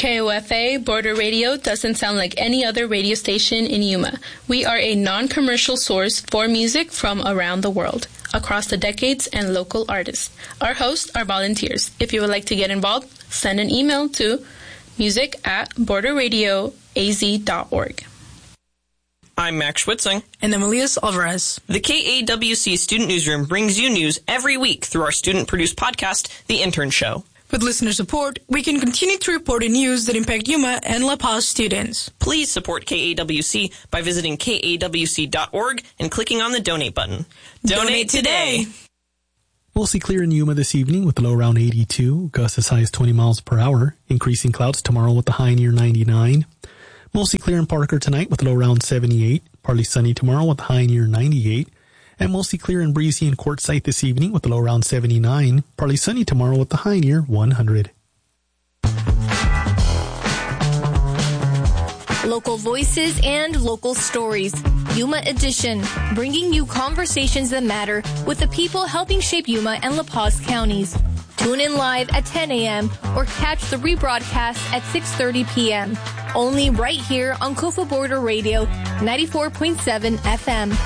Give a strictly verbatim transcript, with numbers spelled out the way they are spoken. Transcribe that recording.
K O F A Border Radio doesn't sound like any other radio station in Yuma. We are a non-commercial source for music from around the world, across the decades and local artists. Our hosts are volunteers. If you would like to get involved, send an email to music at border radio a z dot org. I'm Max Schwitzing. And Emilius Alvarez. The K A W C Student Newsroom brings you news every week through our student-produced podcast, The Intern Show. With listener support, we can continue to report the news that impact Yuma and La Paz students. Please support K A W C by visiting K A W C dot org and clicking on the donate button. Donate, donate today! Mostly clear in Yuma this evening with a low around eighty-two, gusts as high as twenty miles per hour. Increasing clouds tomorrow with a high near ninety-nine. Mostly clear in Parker tonight with a low around seventy-eight. Partly sunny tomorrow with a high near ninety-eight. And mostly clear and breezy in Quartzsite this evening with a low around seventy-nine. Partly sunny tomorrow with a high near one hundred. Local voices and local stories. Yuma Edition, bringing you conversations that matter with the people helping shape Yuma and La Paz counties. Tune in live at ten a.m. or catch the rebroadcast at six thirty p.m. Only right here on Kofa Border Radio, ninety-four point seven F M.